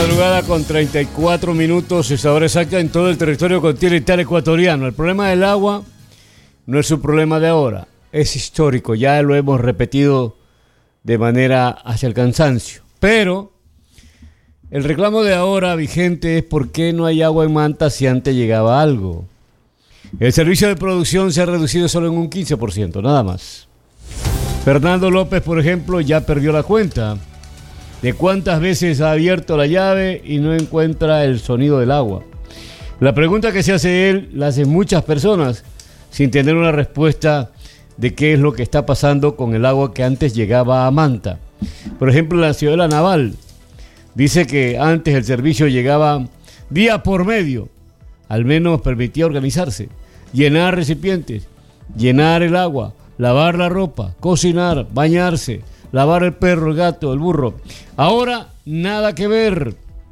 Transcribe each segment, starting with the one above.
madrugada con 34 minutos, esa hora exacta en todo el territorio continental ecuatoriano. El problema del agua no es un problema de ahora, es histórico, ya lo hemos repetido de manera hacia el cansancio. Pero el reclamo de ahora vigente es por qué no hay agua en Manta si antes llegaba algo. El servicio de producción se ha reducido solo en un 15%, nada más. Fernando López, por ejemplo, ya perdió la cuenta de cuántas veces ha abierto la llave y no encuentra el sonido del agua. La pregunta que se hace él la hacen muchas personas sin tener una respuesta de qué es lo que está pasando con el agua que antes llegaba a Manta. Por ejemplo, la ciudadela Naval dice que antes el servicio llegaba día por medio, al menos permitía organizarse, llenar recipientes, llenar el agua, lavar la ropa, cocinar, bañarse, lavar el perro, el gato, el burro. Ahora nada que ver.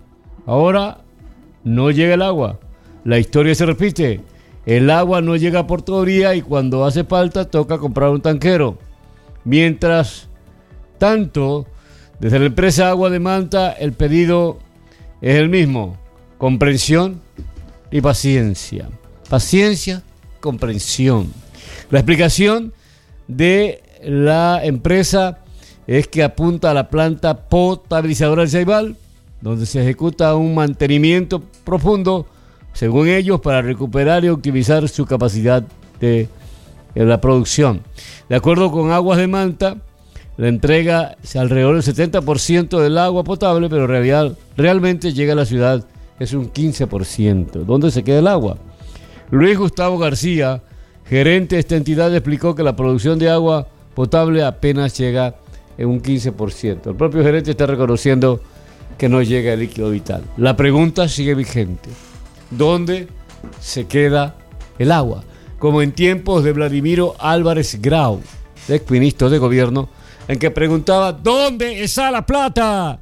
Ahora no llega el agua. La historia se repite. El agua no llega por tubería y cuando hace falta toca comprar un tanquero. Mientras tanto, desde la empresa Agua de Manta el pedido es el mismo: comprensión y paciencia. Paciencia, comprensión. La explicación de la empresa es que apunta a la planta potabilizadora del Ceibal, donde se ejecuta un mantenimiento profundo, según ellos, para recuperar y optimizar su capacidad de la producción. De acuerdo con Aguas de Manta, la entrega es alrededor del 70% del agua potable, pero realmente llega a la ciudad es un 15%. ¿Dónde se queda el agua? Luis Gustavo García, gerente de esta entidad, explicó que la producción de agua potable apenas llega en un 15%. El propio gerente está reconociendo que no llega el líquido vital. La pregunta sigue vigente: ¿dónde se queda el agua? Como en tiempos de Vladimiro Álvarez Grau, exministro de gobierno, en que preguntaba: ¿dónde está la plata?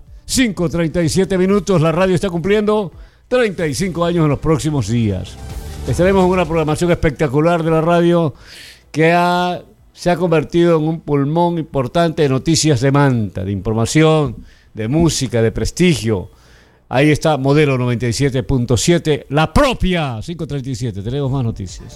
5:37 minutos, la radio está cumpliendo 35 años en los próximos días. Estaremos en una programación espectacular de la radio que se ha convertido en un pulmón importante de noticias de Manta, de información, de música, de prestigio. Ahí está Modelo 97.7, la propia 5:37. Tenemos más noticias.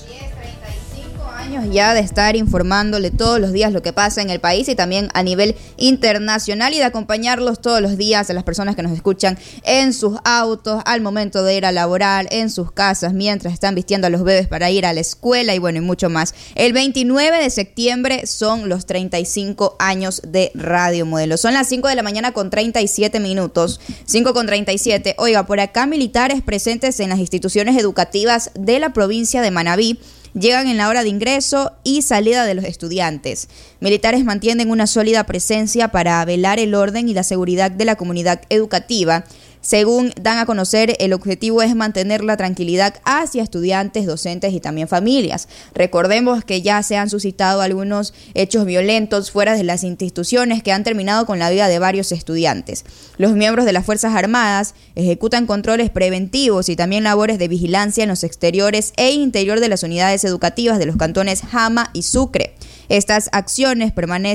35 años ya de estar informándole todos los días lo que pasa en el país y también a nivel internacional, y de acompañarlos todos los días a las personas que nos escuchan en sus autos, al momento de ir a laborar, en sus casas, mientras están vistiendo a los bebés para ir a la escuela y bueno, y mucho más. El 29 de septiembre son los 35 años de Radio Modelo. Son las 5 de la mañana con 37 minutos. 5:37. Oiga, por acá militares presentes en las instituciones educativas de la provincia de Manabí llegan en la hora de ingreso y salida de los estudiantes. Militares mantienen una sólida presencia para velar el orden y la seguridad de la comunidad educativa. Según dan a conocer, el objetivo es mantener la tranquilidad hacia estudiantes, docentes y también familias. Recordemos que ya se han suscitado algunos hechos violentos fuera de las instituciones que han terminado con la vida de varios estudiantes. Los miembros de las Fuerzas Armadas ejecutan controles preventivos y también labores de vigilancia en los exteriores e interior de las unidades educativas de los cantones Jama y Sucre. Estas acciones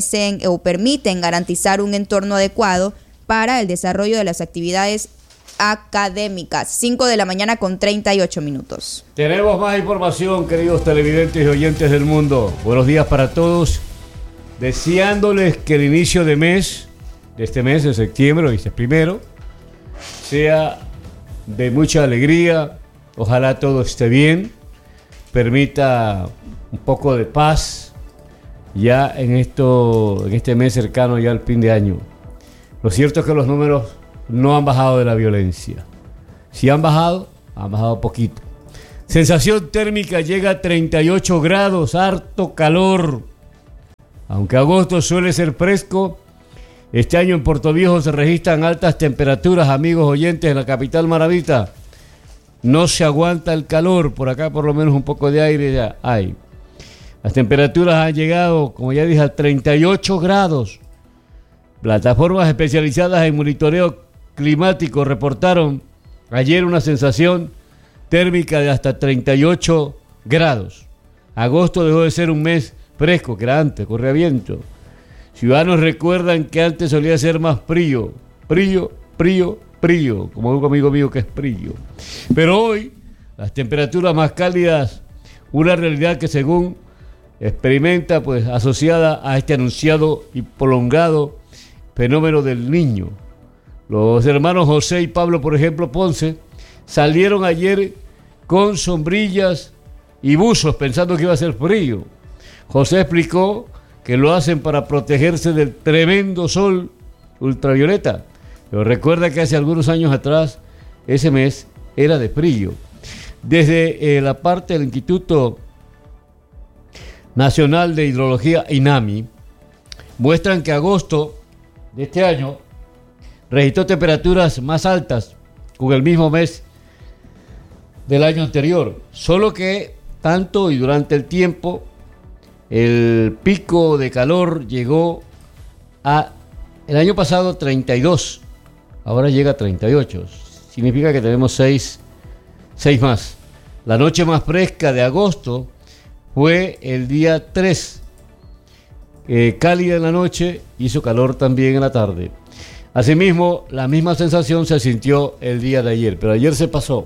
permiten garantizar un entorno adecuado para el desarrollo de las actividades académicas. 5 de la mañana con 38 minutos. Tenemos más información, queridos televidentes y oyentes del mundo. Buenos días para todos. Deseándoles que el inicio de este mes de septiembre, hoy es primero, sea de mucha alegría. Ojalá todo esté bien. Permita un poco de paz ya en este mes cercano ya al fin de año. Lo cierto es que los números no han bajado de la violencia. Si han bajado poquito. Sensación térmica llega a 38 grados, harto calor. Aunque agosto suele ser fresco, este año en Puerto Viejo se registran altas temperaturas, amigos oyentes de la capital maravita. No se aguanta el calor, por acá por lo menos un poco de aire ya hay. Las temperaturas han llegado, como ya dije, a 38 grados. Plataformas especializadas en monitoreo climático reportaron ayer una sensación térmica de hasta 38 grados. Agosto dejó de ser un mes fresco, que era antes, corría viento. Ciudadanos recuerdan que antes solía ser más frío, Prillo, como un amigo mío que es Prillo. Pero hoy, las temperaturas más cálidas, una realidad que según experimenta, pues asociada a este anunciado y prolongado fenómeno del Niño. Los hermanos José y Pablo, por ejemplo, Ponce, salieron ayer con sombrillas y buzos pensando que iba a ser frío. José explicó que lo hacen para protegerse del tremendo sol ultravioleta. Pero recuerda que hace algunos años atrás, ese mes era de frío. Desde la parte del Instituto Nacional de Hidrología, INAMI, muestran que agosto de este año registró temperaturas más altas con el mismo mes del año anterior, solo que tanto y durante el tiempo el pico de calor llegó a el año pasado 32, ahora llega a 38, significa que tenemos 6 más. La noche más fresca de agosto fue el día 3, cálida en la noche, hizo calor también en la tarde. Asimismo, la misma sensación se sintió el día de ayer, pero ayer se pasó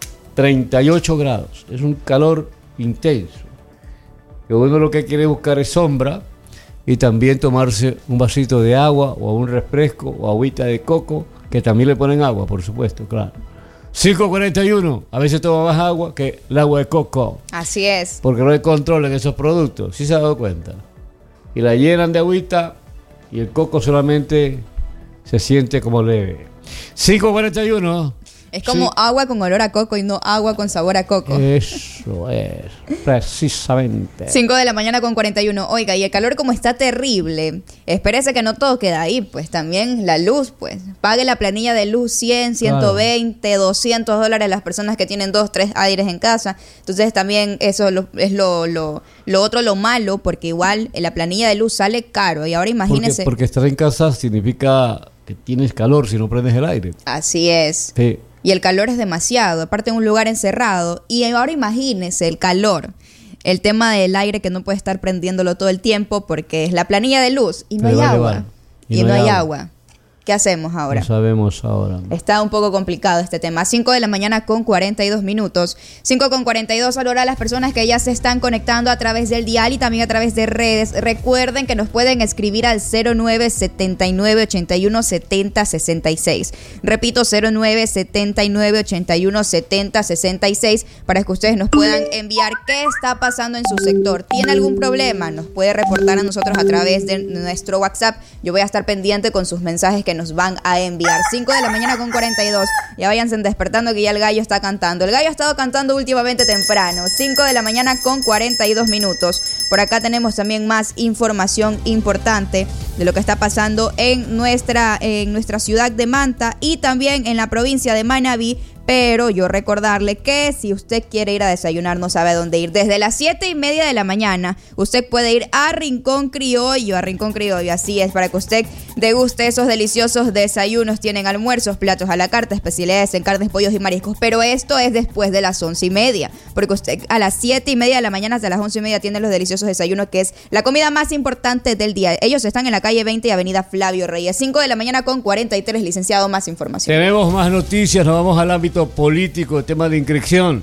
38 grados, es un calor intenso, que uno lo que quiere buscar es sombra y también tomarse un vasito de agua o un refresco o agüita de coco, que también le ponen agua, por supuesto, claro. 5:41, a veces toma más agua que el agua de coco. Así es. Porque no hay control en esos productos, ¿sí se ha dado cuenta? Y la llenan de agüita y el coco solamente se siente como leve. 5:41. Es como agua con olor a coco y no agua con sabor a coco. Eso es, precisamente. 5 de la mañana con 41. Oiga, y el calor como está terrible, espérese que no todo queda ahí, pues también la luz, pues. Pague la planilla de luz 100, 120, claro. $200 las personas que tienen 2, 3 aires en casa. Entonces también eso es lo otro, lo malo, porque igual la planilla de luz sale caro. Y ahora imagínese. Porque estar en casa significa que tienes calor si no prendes el aire. Así es. Sí. Y el calor es demasiado, aparte en un lugar encerrado. Y ahora imagínese el calor, el tema del aire que no puede estar prendiéndolo todo el tiempo porque es la planilla de luz y no hay agua. Y no hay agua. ¿Qué hacemos ahora? No sabemos ahora. Está un poco complicado este tema. 5 de la mañana con 42 minutos. 5 con 42. Saludar a las personas que ya se están conectando a través del dial y también a través de redes. Recuerden que nos pueden escribir al 0979-8170-66. Repito, 0979-8170-66 para que ustedes nos puedan enviar qué está pasando en su sector. ¿Tiene algún problema? Nos puede reportar a nosotros a través de nuestro WhatsApp. Yo voy a estar pendiente con sus mensajes que nos van a enviar. 5 de la mañana con 42. Ya váyanse despertando que ya el gallo está cantando. El gallo ha estado cantando últimamente temprano. 5 de la mañana con 42 minutos. Por acá tenemos también más información importante de lo que está pasando en nuestra ciudad de Manta y también en la provincia de Manabí. Pero yo recordarle que si usted quiere ir a desayunar, no sabe a dónde ir. Desde las 7:30 de la mañana, usted puede ir a Rincón Criollo, así es, para que usted deguste esos deliciosos desayunos. Tienen almuerzos, platos a la carta, especialidades en carnes, pollos y mariscos. Pero esto es después de las 11:30, porque usted a las 7:30 de la mañana hasta las 11:30 tiene los deliciosos desayunos, que es la comida más importante del día. Ellos están en la calle 20 y avenida Flavio Reyes. 5 de la mañana con 43, licenciado, más información. Tenemos más noticias, nos vamos al ámbito político, tema de inscripción.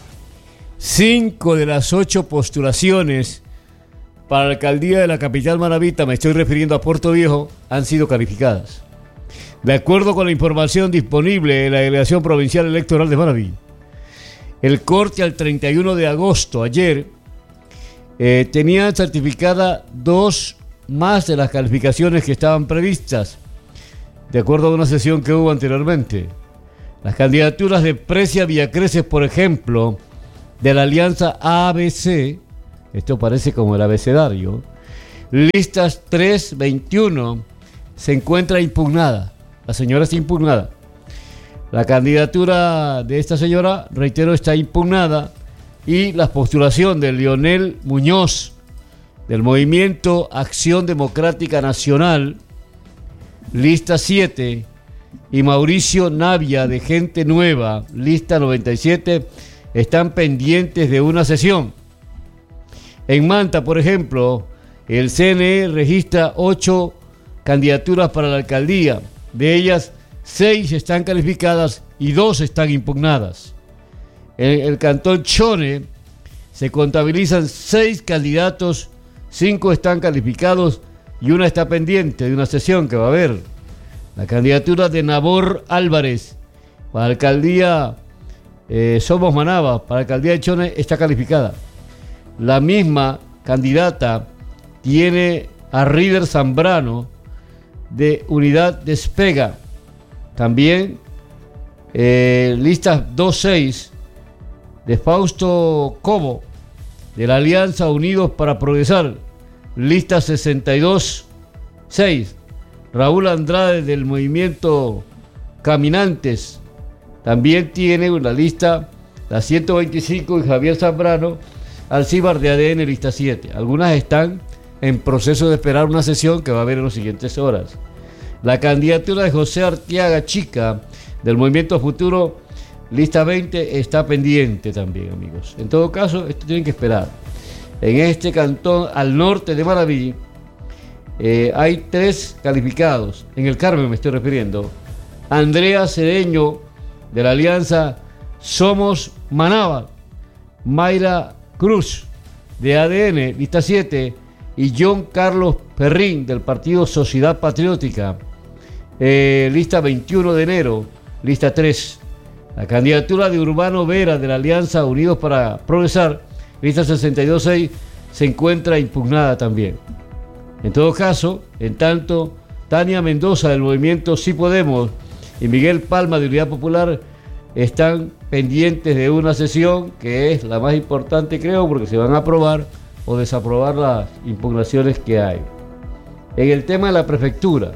5 de las 8 postulaciones para la alcaldía de la capital manabita, me estoy refiriendo a Puerto Viejo, han sido calificadas. De acuerdo con la información disponible en la Delegación Provincial Electoral de Manabí, el corte al 31 de agosto, ayer, tenía certificada 2 más de las calificaciones que estaban previstas, de acuerdo a una sesión que hubo anteriormente. Las candidaturas de Precia Villacreces, por ejemplo, de la alianza ABC, esto parece como el abecedario, listas 321, se encuentra impugnada. La señora está impugnada. La candidatura de esta señora, reitero, está impugnada, y la postulación de Leonel Muñoz, del Movimiento Acción Democrática Nacional, lista 7, y Mauricio Navia, de Gente Nueva, lista 97, están pendientes de una sesión. En Manta, por ejemplo, el CNE registra 8 candidaturas para la alcaldía. De ellas, 6 están calificadas y 2 están impugnadas. En el cantón Chone se contabilizan 6 candidatos, 5 están calificados y una está pendiente de una sesión que va a haber. La candidatura de Nabor Álvarez para la alcaldía Somos Manaba, para la alcaldía de Chone, está calificada. La misma candidata tiene a River Zambrano de Unidad Despega. También listas 2-6 de Fausto Cobo de la Alianza Unidos para Progresar. Lista 62-6. Raúl Andrade del Movimiento Caminantes. También tiene una lista, la 125, y Javier Zambrano Alcíbar de ADN, lista 7. Algunas están en proceso de esperar una sesión que va a haber en las siguientes horas. La candidatura de José Arteaga Chica del Movimiento Futuro, lista 20, está pendiente también, amigos. En todo caso, esto tienen que esperar. En este cantón al norte de Manaví hay 3 calificados. En el Carmen me estoy refiriendo. Andrea Cedeño de la Alianza Somos Manaba, Mayra Cruz de ADN, lista 7, y John Carlos Perrín del Partido Sociedad Patriótica, lista 21 de enero, lista 3. La candidatura de Urbano Vera de la Alianza Unidos para Progresar, lista 62-6, se encuentra impugnada también. En todo caso, en tanto, Tania Mendoza del Movimiento Sí Podemos y Miguel Palma de Unidad Popular están pendientes de una sesión que es la más importante, creo, porque se van a aprobar o desaprobar las impugnaciones que hay. En el tema de la prefectura,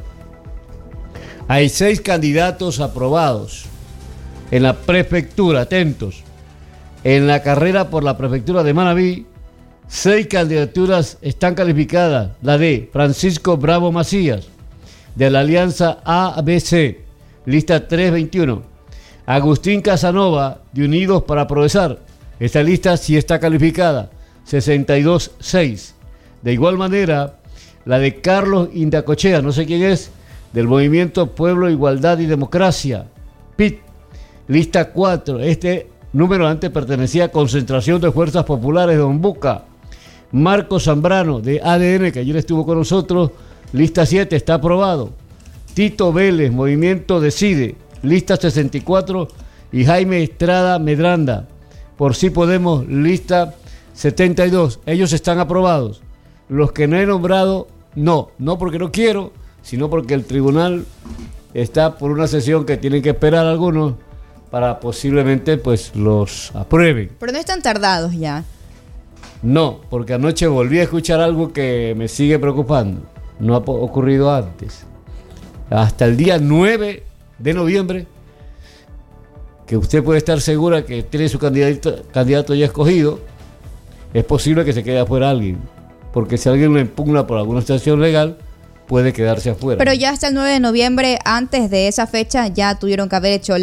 hay 6 candidatos aprobados en la prefectura, atentos. En la carrera por la prefectura de Manabí, 6 candidaturas están calificadas. La de Francisco Bravo Macías, de la Alianza ABC, lista 321. Agustín Casanova, de Unidos para Progresar. Esta lista sí está calificada, 62-6. De igual manera, la de Carlos Indacochea, no sé quién es, del Movimiento Pueblo, Igualdad y Democracia, PIT, lista 4. Este número antes pertenecía a Concentración de Fuerzas Populares de Ombuca. Marco Zambrano, de ADN, que ayer estuvo con nosotros, lista 7, está aprobado. Tito Vélez, Movimiento Decide, lista 64, y Jaime Estrada Medranda, por Sí Podemos, lista 72. Ellos están aprobados. Los que no he nombrado, no porque no quiero, sino porque el tribunal está por una sesión que tienen que esperar algunos para posiblemente pues los aprueben. Pero no están tardados ya. No, porque anoche volví a escuchar algo que me sigue preocupando. No ha ocurrido antes. Hasta el día 9 de noviembre, que usted puede estar segura que tiene su candidato ya escogido, es posible que se quede afuera alguien. Porque si alguien lo impugna por alguna situación legal, puede quedarse afuera. Pero ya hasta el 9 de noviembre, antes de esa fecha, ya tuvieron que haber hecho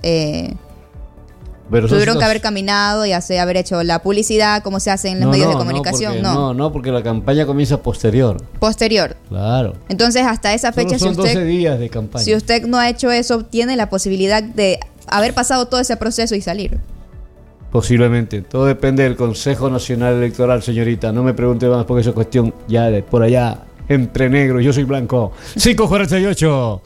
tuvieron que haber caminado y haber hecho la publicidad, como se hace en los medios de comunicación. Porque la campaña comienza posterior. Posterior. Claro. Entonces, hasta esa fecha, son 12 días de campaña. Si usted no ha hecho eso, tiene la posibilidad de haber pasado todo ese proceso y salir. Posiblemente. Todo depende del Consejo Nacional Electoral, señorita. No me pregunte más porque eso es cuestión ya de por allá. Entre negros, yo soy blanco. 5:48,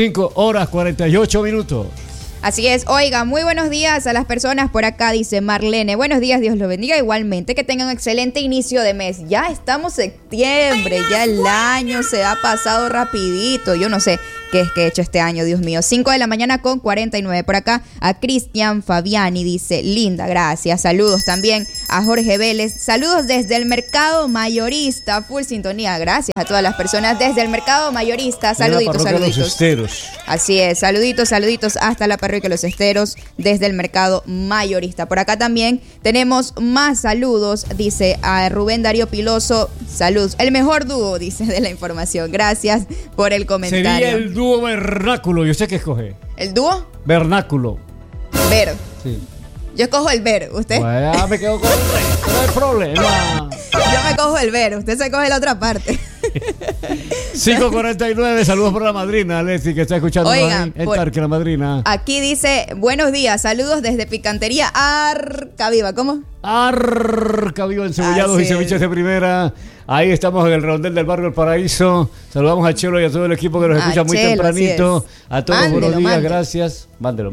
5:48. Así es, oiga, muy buenos días a las personas por acá, dice Marlene. Buenos días, Dios lo bendiga igualmente, que tengan un excelente inicio de mes. Ya estamos en septiembre, ya el año se ha pasado rapidito. Yo no sé qué es que he hecho este año, Dios mío. 5:49 por acá. A Cristian Fabiani dice, linda, gracias. Saludos también a Jorge Vélez. Saludos desde el mercado mayorista, full sintonía. Gracias a todas las personas desde el mercado mayorista. Saluditos. Los Esteros. Así es, saluditos hasta la parroquia Los Esteros desde el mercado mayorista. Por acá también tenemos más saludos, dice a Rubén Darío Piloso. Saludos, el mejor dúo, dice, de la información. Gracias por el comentario. Sería el dúo vernáculo. ¿Y usted qué escoge? ¿El dúo? Vernáculo. Ver. Sí. Yo escojo el ver, ¿usted? Bueno, me quedo con el ver, no hay problema. Yo me cojo el ver, usted se coge la otra parte. 5:49, saludos por la madrina, Alexi, que está escuchando ahí. El Tarque, la madrina. Aquí dice, buenos días, saludos desde Picantería Arcaviva. ¿Cómo? Arcaviva, encebollados y ceviches de primera. Ahí estamos en el rondel del barrio El Paraíso. Saludamos a Chelo y a todo el equipo que nos escucha muy Chelo, tempranito. A todos, buenos días, gracias. Mándelo.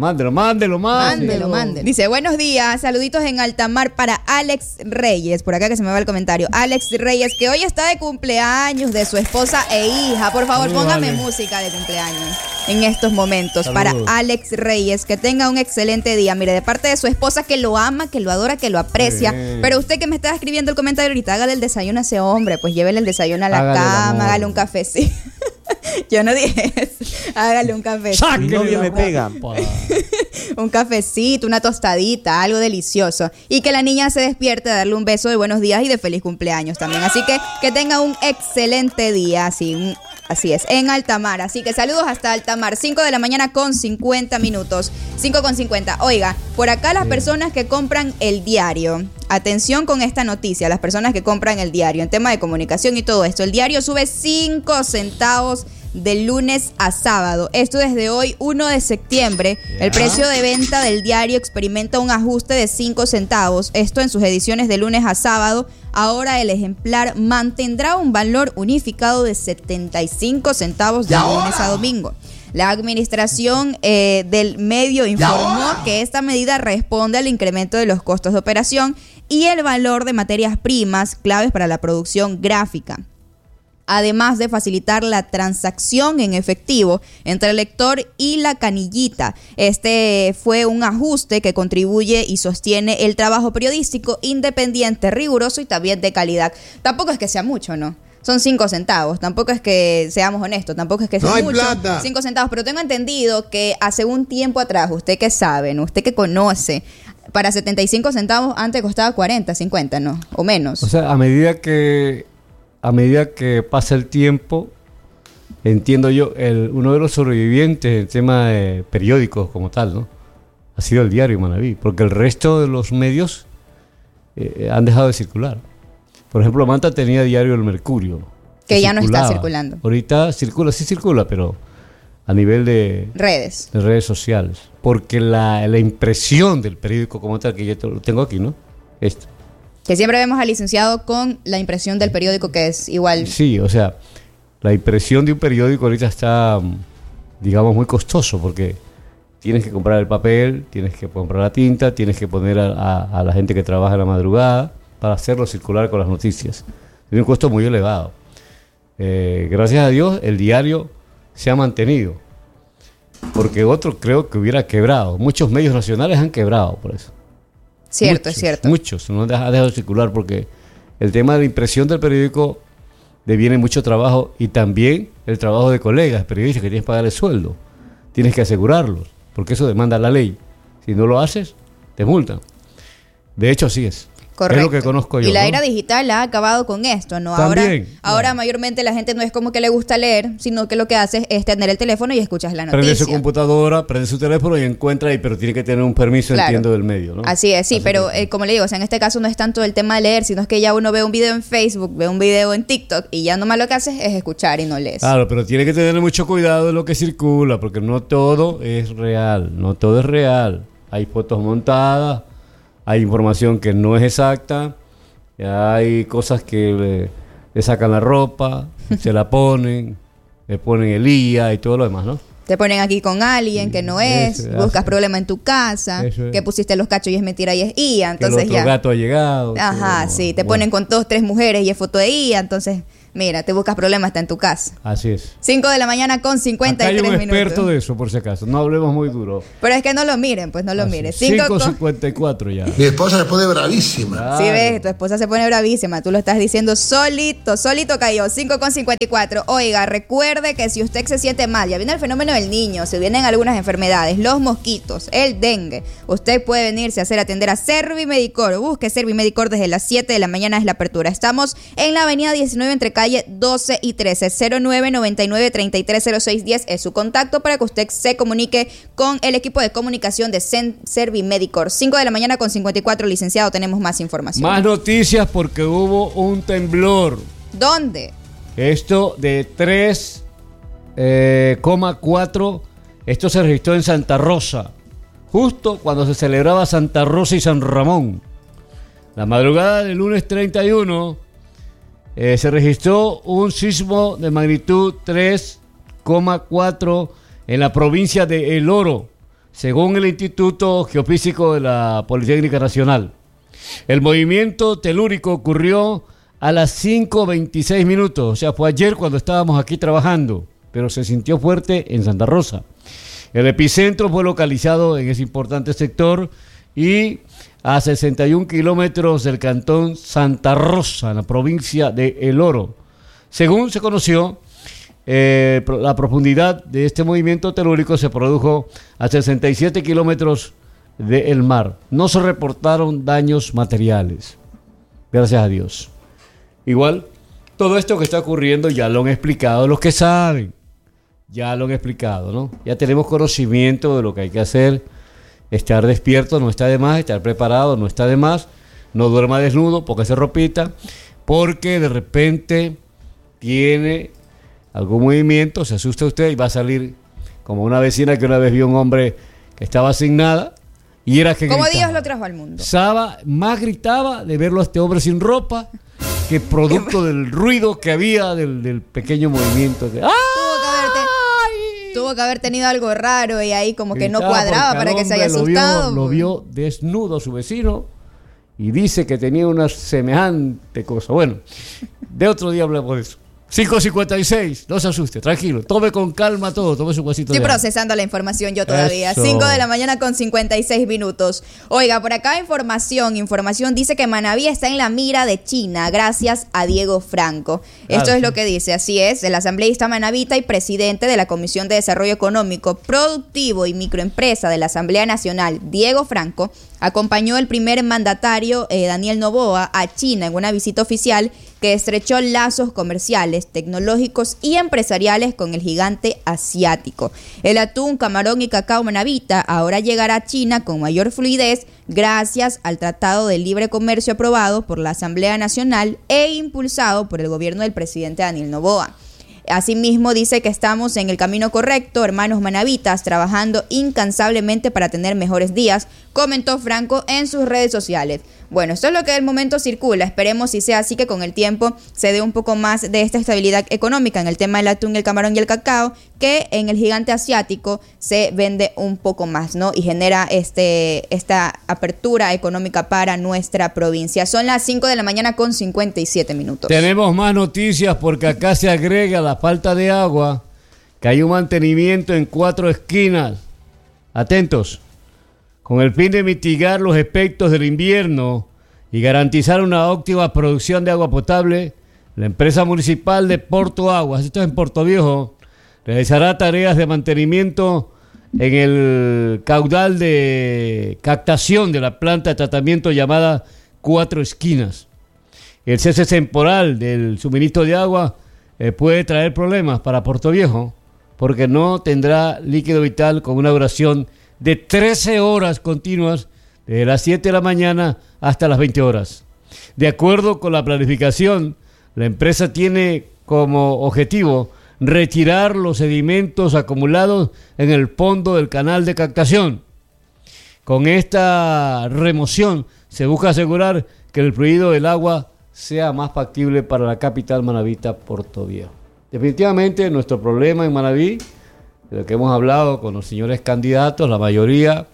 Dice, buenos días, saluditos en Altamar para Alex Reyes. Por acá que se me va el comentario. Alex Reyes, que hoy está de cumpleaños de su esposa e hija. Por favor, póngame música de cumpleaños en estos momentos. Saludos. Para Alex Reyes, que tenga un excelente día. Mire, de parte de su esposa, que lo ama, que lo adora, que lo aprecia. Pero usted que me está escribiendo el comentario ahorita, hágale el desayuno a ese hombre. Pues llévele el desayuno a la cama, hágale un cafecito. Yo no dije eso. Hágale un cafecito. Mi novio me pega. Un cafecito, una tostadita, algo delicioso. Y que la niña se despierte, darle un beso de buenos días y de feliz cumpleaños también. Así que tenga un excelente día. Así es, en Altamar. Así que saludos hasta Altamar. 5 de la mañana con 50 minutos. 5:50. Oiga, por acá las personas que compran el diario. Atención con esta noticia. Las personas que compran el diario en tema de comunicación y todo esto. El diario sube 5 centavos de lunes a sábado. Esto desde hoy, 1 de septiembre. El precio de venta del diario experimenta un ajuste de 5 centavos. Esto en sus ediciones de lunes a sábado. Ahora el ejemplar mantendrá un valor unificado de 75 centavos de lunes a domingo. La administración del medio informó que esta medida responde al incremento de los costos de operación y el valor de materias primas claves para la producción gráfica, además de facilitar la transacción en efectivo entre el lector y la canillita. Este fue un ajuste que contribuye y sostiene el trabajo periodístico independiente, riguroso y también de calidad. Tampoco es que sea mucho, ¿no? Son 5 centavos, tampoco es que seamos honestos, tampoco es que sea mucho, 5 centavos, pero tengo entendido que hace un tiempo atrás, usted que sabe, ¿no? Usted que conoce, para 75 centavos antes costaba 40, 50, ¿no? O menos. O sea, a medida que pasa el tiempo, entiendo yo, uno de los sobrevivientes en tema de periódicos como tal, ¿no? Ha sido el diario Manaví, porque el resto de los medios han dejado de circular. Por ejemplo, Manta tenía diario El Mercurio. Que ya no está circulando. Ahorita circula, pero a nivel de redes sociales. Porque la impresión del periódico como tal, que yo lo tengo aquí, ¿no? Que siempre vemos al licenciado con la impresión del periódico, que es igual. Sí, o sea, la impresión de un periódico ahorita está, digamos, muy costoso, porque tienes que comprar el papel, tienes que comprar la tinta, tienes que poner a la gente que trabaja en la madrugada para hacerlo circular con las noticias. Tiene un costo muy elevado. Gracias a Dios, el diario se ha mantenido, porque otro creo que hubiera quebrado. Muchos medios nacionales han quebrado por eso. Cierto, es cierto. Muchos no ha dejado de circular, porque el tema de la impresión del periódico deviene mucho trabajo, y también el trabajo de colegas periodistas que tienes que pagarles sueldo. Tienes que asegurarlos, porque eso demanda la ley. Si no lo haces, te multan. De hecho, así es. Correcto. Es lo que conozco yo. Y la era digital ha acabado con esto, ¿no? También, ahora mayormente la gente no es como que le gusta leer, sino que lo que hace es tener el teléfono y escuchas la noticia. Prende su computadora, prende su teléfono y encuentra ahí, pero tiene que tener un permiso, claro, entiendo, del medio, ¿no? Así es, sí, pero como le digo, o sea, en este caso no es tanto el tema de leer, sino es que ya uno ve un video en Facebook, ve un video en TikTok y ya nomás lo que haces es escuchar y no lees. Claro, pero tiene que tener mucho cuidado de lo que circula, porque no todo es real, no todo es real. Hay fotos montadas, hay información que no es exacta. Hay cosas que le sacan la ropa, se la ponen, le ponen el IA y todo lo demás, ¿no? Te ponen aquí con alguien que no es, buscas problema en tu casa, que pusiste los cachos y es mentira y es IA, entonces que el otro gato ha llegado. Ajá, sí, te ponen con 2, 3 mujeres y es foto de IA, entonces mira, te buscas problemas hasta en tu casa. Así es. 5 de la mañana con 53 minutos. Acá hay un experto de eso, por si acaso. No hablemos muy duro. Pero es que no lo miren, pues no lo miren. 5:54 ya. Mi esposa se pone bravísima. Claro. Sí, ves, tu esposa se pone bravísima. Tú lo estás diciendo solito cayó. 5:54. Oiga, recuerde que si usted se siente mal, ya viene el fenómeno del niño, se vienen algunas enfermedades, los mosquitos, el dengue, usted puede venirse a hacer atender a Servimedicor. Busque Servimedicor desde las 7 de la mañana, es la apertura. Estamos en la avenida 19 entre calle 12 y 13, 0999-330610 es su contacto para que usted se comunique con el equipo de comunicación de Servimedicor. 5 de la mañana con 54, licenciado, tenemos más información. Más noticias porque hubo un temblor. ¿Dónde? Esto de 3,4. Esto se registró en Santa Rosa, justo cuando se celebraba Santa Rosa y San Ramón. La madrugada del lunes 31 se registró un sismo de magnitud 3,4 en la provincia de El Oro, según el Instituto Geofísico de la Politécnica Nacional. El movimiento telúrico ocurrió a las 5:26 minutos, o sea, fue ayer cuando estábamos aquí trabajando, pero se sintió fuerte en Santa Rosa. El epicentro fue localizado en ese importante sector y a 61 kilómetros del cantón Santa Rosa, en la provincia de El Oro. Según se conoció, la profundidad de este movimiento telúrico se produjo a 67 kilómetros del mar. No se reportaron daños materiales, gracias a Dios. Igual, todo esto que está ocurriendo ya lo han explicado los que saben. Ya lo han explicado, ¿no? Ya tenemos conocimiento de lo que hay que hacer. Estar despierto no está de más, estar preparado no está de más. No duerma desnudo, póngase ropita, porque de repente tiene algún movimiento, se asusta usted y va a salir como una vecina que una vez vio un hombre que estaba sin nada y era que como gritaba. Dios lo trajo al mundo. Más gritaba de verlo a este hombre sin ropa que producto del ruido que había del pequeño movimiento. Tuvo que haber tenido algo raro y ahí como que no gritaba cuadraba para que se haya asustado. Lo vio desnudo a su vecino y dice que tenía una semejante cosa. Bueno, de otro día hablamos de eso. 5:56, no se asuste, tranquilo, tome con calma todo, tome su vasito de Estoy agua. procesando la información yo todavía. Eso. 5 de la mañana con 56 minutos. Oiga, por acá información dice que Manabí está en la mira de China gracias a Diego Franco. Esto es lo que dice, así es, el asambleísta manabita y presidente de la Comisión de Desarrollo Económico, Productivo y Microempresa de la Asamblea Nacional, Diego Franco, acompañó el primer mandatario Daniel Noboa a China en una visita oficial que estrechó lazos comerciales, tecnológicos y empresariales con el gigante asiático. El atún, camarón y cacao manabita ahora llegará a China con mayor fluidez gracias al Tratado de Libre Comercio aprobado por la Asamblea Nacional e impulsado por el gobierno del presidente Daniel Noboa. Asimismo, dice que estamos en el camino correcto, hermanos manabitas, trabajando incansablemente para tener mejores días, comentó Franco en sus redes sociales. Bueno, esto es lo que del momento circula. Esperemos si sea así, que con el tiempo se dé un poco más de esta estabilidad económica en el tema del atún, el camarón y el cacao, que en el gigante asiático se vende un poco más, ¿no? Y genera esta apertura económica para nuestra provincia. Son las 5 de la mañana con 57 minutos. Tenemos más noticias porque acá se agrega la falta de agua, que hay un mantenimiento en 4 esquinas. Atentos. Con el fin de mitigar los efectos del invierno y garantizar una óptima producción de agua potable, la empresa municipal de Porto Aguas, esto es en Puerto Viejo, realizará tareas de mantenimiento en el caudal de captación de la planta de tratamiento llamada 4 Esquinas. El cese temporal del suministro de agua puede traer problemas para Puerto Viejo porque no tendrá líquido vital con una duración de 13 horas continuas, desde las 7 de la mañana hasta las 20 horas. De acuerdo con la planificación, la empresa tiene como objetivo retirar los sedimentos acumulados en el fondo del canal de captación. Con esta remoción se busca asegurar que el fluido del agua sea más factible para la capital manabita, Puerto Viejo. Definitivamente nuestro problema en Manabí, de lo que hemos hablado con los señores candidatos, la mayoría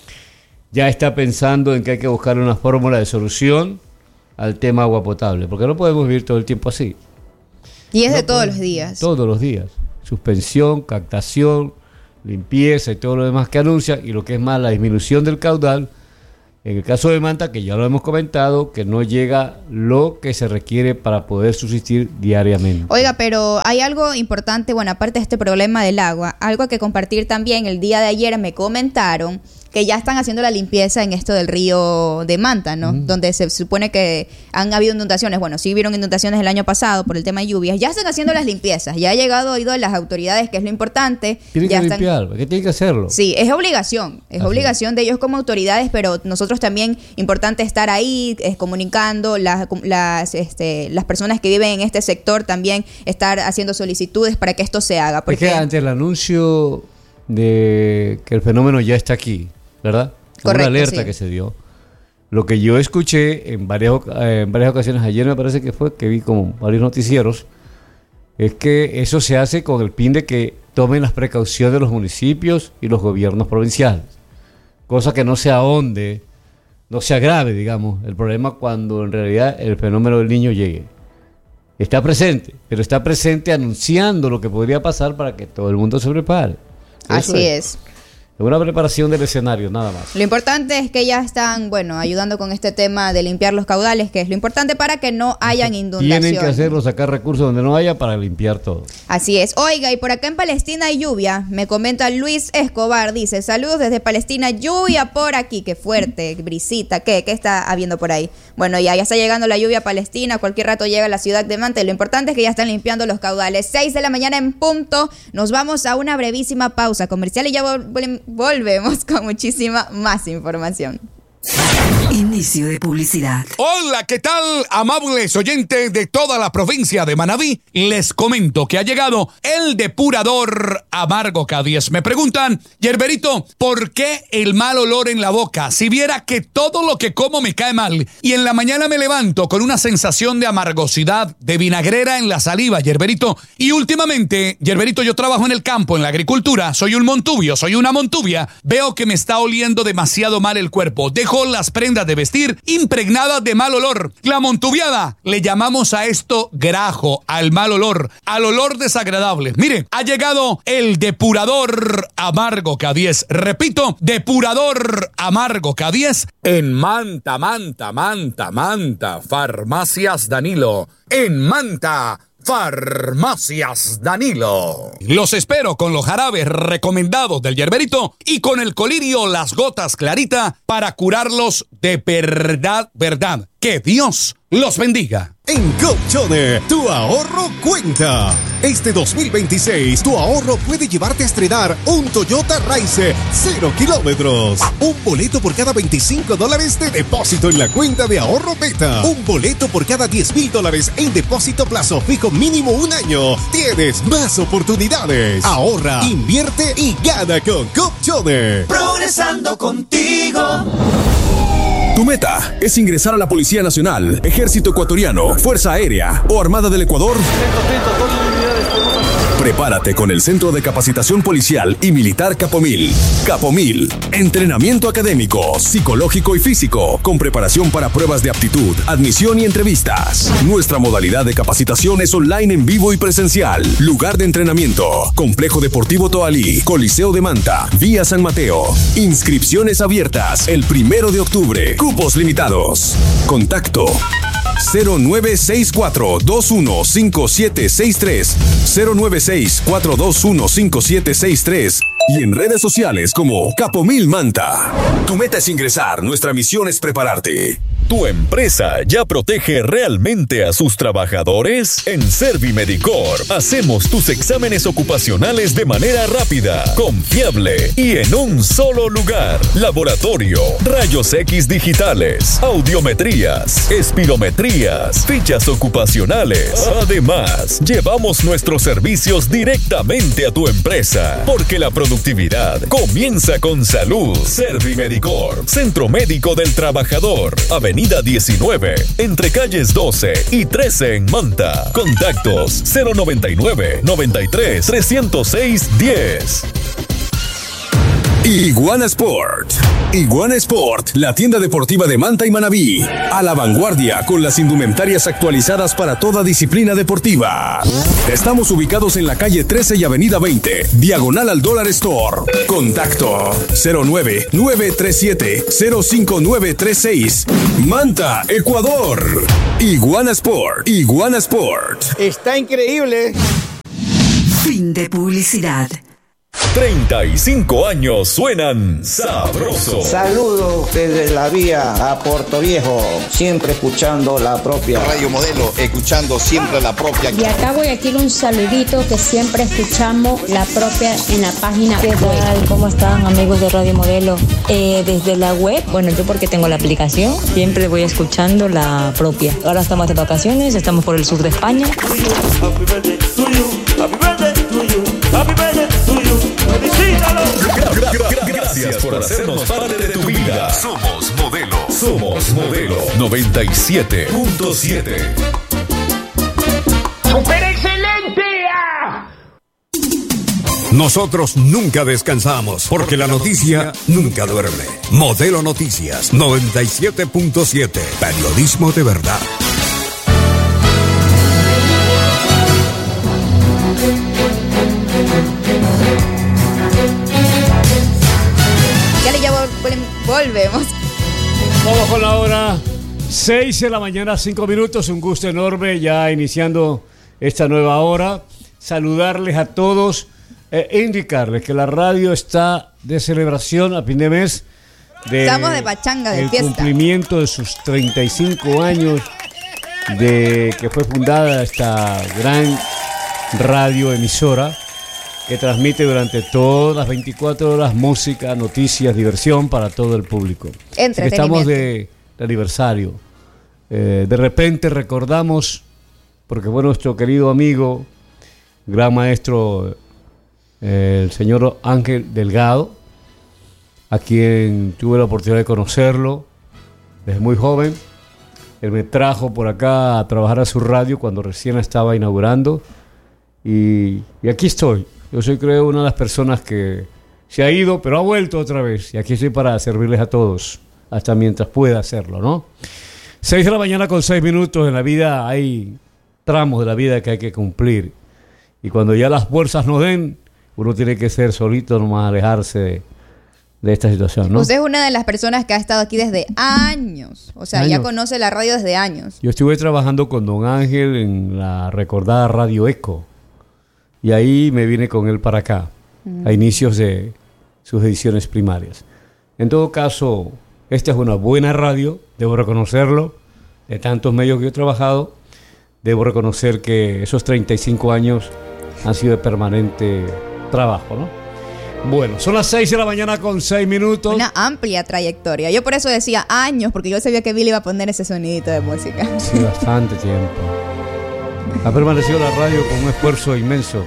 ya está pensando en que hay que buscar una fórmula de solución al tema agua potable, porque no podemos vivir todo el tiempo así. Y es de todos los días. Todos los días. Suspensión, captación, limpieza y todo lo demás que anuncia, y lo que es más, la disminución del caudal. En el caso de Manta, que ya lo hemos comentado, que no llega lo que se requiere para poder subsistir diariamente. Oiga, pero hay algo importante, bueno, aparte de este problema del agua, algo que compartir también. El día de ayer me comentaron que ya están haciendo la limpieza en esto del río de Manta, ¿no? Donde se supone que han habido inundaciones. Bueno, sí hubieron inundaciones el año pasado por el tema de lluvias. Ya están haciendo las limpiezas. Ya ha llegado oído de las autoridades, que es lo importante. Tienen ya que limpiar, ¿qué tienen que hacerlo? Sí, es obligación. Es obligación de ellos como autoridades, pero nosotros también, importante estar ahí, comunicando, las personas que viven en este sector también estar haciendo solicitudes para que esto se haga. Porque es que ante el anuncio de que el fenómeno ya está aquí, ¿verdad? Correcto, una alerta sí. que se dio. Lo que yo escuché en varias ocasiones, ayer me parece que fue, que vi como varios noticieros, es que eso se hace con el fin de que tomen las precauciones de los municipios y los gobiernos provinciales. Cosa que no se ahonde, no se agrave, digamos, el problema cuando en realidad el fenómeno del Niño llegue. Está presente, pero está presente anunciando lo que podría pasar para que todo el mundo se prepare. Eso así es. Es una preparación del escenario, nada más. Lo importante es que ya están, ayudando con este tema de limpiar los caudales, que es lo importante para que no hayan inundaciones. Tienen que hacerlo, sacar recursos donde no haya para limpiar todo. Así es. Oiga, y por acá en Palestina hay lluvia. Me comenta Luis Escobar, dice, saludos desde Palestina, lluvia por aquí. Qué fuerte, brisita. ¿Qué está habiendo por ahí? Bueno, ya está llegando la lluvia a Palestina, cualquier rato llega a la ciudad de Manta. Lo importante es que ya están limpiando los caudales. 6 de la mañana en punto. Nos vamos a una brevísima pausa comercial y ya volvemos con muchísima más información. Inicio de publicidad. Hola, ¿qué tal, amables oyentes de toda la provincia de Manabí? Les comento que ha llegado el depurador Amargo K10. Me preguntan, Yerberito, ¿por qué el mal olor en la boca? Si viera que todo lo que como me cae mal y en la mañana me levanto con una sensación de amargosidad, de vinagrera en la saliva, Yerberito. Y últimamente, Yerberito, yo trabajo en el campo, en la agricultura, soy un montubio, soy una montubia. Veo que me está oliendo demasiado mal el cuerpo. Dejo las prendas de vestir impregnadas de mal olor. La montubiada, le llamamos a esto grajo, al mal olor, al olor desagradable. Mire, ha llegado el depurador Amargo K10. Repito, depurador Amargo K10 en Manta, Farmacias Danilo. En Manta, Farmacias Danilo. Los espero con los jarabes recomendados del Yerberito y con el colirio Las Gotas Clarita para curarlos de verdad. Que Dios los bendiga. En Copchone, tu ahorro cuenta. Este 2026, tu ahorro puede llevarte a estrenar un Toyota Rise 0 kilómetros. Un boleto por cada $25 de depósito en la cuenta de ahorro Beta. Un boleto por cada $10,000 en depósito plazo fijo mínimo 1 año. Tienes más oportunidades. Ahorra, invierte y gana con Copchone. Progresando contigo. Tu meta es ingresar a la Policía Nacional, Ejército Ecuatoriano, Fuerza Aérea o Armada del Ecuador. Prepárate con el Centro de Capacitación Policial y Militar Capomil. Capomil, entrenamiento académico, psicológico y físico, con preparación para pruebas de aptitud, admisión y entrevistas. Nuestra modalidad de capacitación es online en vivo y presencial. Lugar de entrenamiento, Complejo Deportivo Toalí, Coliseo de Manta, Vía San Mateo. Inscripciones abiertas el 1 de octubre. Cupos limitados. Contacto 0964-215763, 0964-215763 y en redes sociales como Capomil Manta. Tu meta es ingresar, nuestra misión es prepararte. ¿Tu empresa ya protege realmente a sus trabajadores? En Servimedicor hacemos tus exámenes ocupacionales de manera rápida, confiable y en un solo lugar. Laboratorio, rayos X digitales, audiometrías, espirometrías, fichas ocupacionales. Además, llevamos nuestros servicios directamente a tu empresa, porque la productividad comienza con salud. Servimedicor, Centro Médico del Trabajador, Avenida 19, entre calles 12 y 13 en Manta. Contactos 099-93-306-10. Iguana Sport. Iguana Sport, la tienda deportiva de Manta y Manabí. A la vanguardia con las indumentarias actualizadas para toda disciplina deportiva. Estamos ubicados en la calle 13 y avenida 20, diagonal al Dollar Store. Contacto 09-937-05936. Manta, Ecuador. Iguana Sport. Iguana Sport. Está increíble. Fin de publicidad. 35 años suenan sabroso. Saludos desde la vía a Puerto Viejo, siempre escuchando la propia Radio Modelo, escuchando siempre la propia. Y acá Guayaquil, un saludito que siempre escuchamos la propia en la página web. ¿Cómo están, amigos de Radio Modelo? Desde la web, bueno, yo porque tengo la aplicación, siempre voy escuchando la propia. Ahora estamos de vacaciones, estamos por el sur de España. Gracias por hacernos parte de tu vida. Somos Modelo. Somos Modelo 97.7. ¡Súper excelente! Nosotros nunca descansamos porque la noticia nunca duerme. Modelo Noticias 97.7. Periodismo de verdad. Volvemos. Vamos con la hora 6 de la mañana, 5 minutos. Un gusto enorme ya iniciando esta nueva hora. Saludarles a todos e indicarles que la radio está de celebración a fin de mes. Estamos de pachanga, de el fiesta. Cumplimiento de sus 35 años de que fue fundada esta gran radioemisora que transmite durante todas las 24 horas música, noticias, diversión para todo el público. Entretenimiento. Así que estamos de aniversario. De repente recordamos, porque fue nuestro querido amigo, gran maestro, el señor Ángel Delgado, a quien tuve la oportunidad de conocerlo desde muy joven. Él me trajo por acá a trabajar a su radio cuando recién estaba inaugurando y aquí estoy. Yo soy, creo, una de las personas que se ha ido, pero ha vuelto otra vez. Y aquí estoy para servirles a todos, hasta mientras pueda hacerlo, ¿no? 6 de la mañana con 6 minutos. En la vida hay tramos de la vida que hay que cumplir. Y cuando ya las bolsas nos den, uno tiene que ser solito, nomás alejarse de esta situación, ¿no? Usted es una de las personas que ha estado aquí desde años. O sea, ya conoce la radio desde años. Yo estuve trabajando con don Ángel en la recordada Radio Eco. Y ahí me vine con él para acá, a inicios de sus ediciones primarias. En todo caso, esta es una buena radio, debo reconocerlo, de tantos medios que he trabajado, debo reconocer que esos 35 años han sido de permanente trabajo, ¿no? Bueno, son las 6 de la mañana con 6 minutos. Una amplia trayectoria. Yo por eso decía años, porque yo sabía que Billy iba a poner ese sonidito de música. Sí, bastante tiempo. Ha permanecido la radio con un esfuerzo inmenso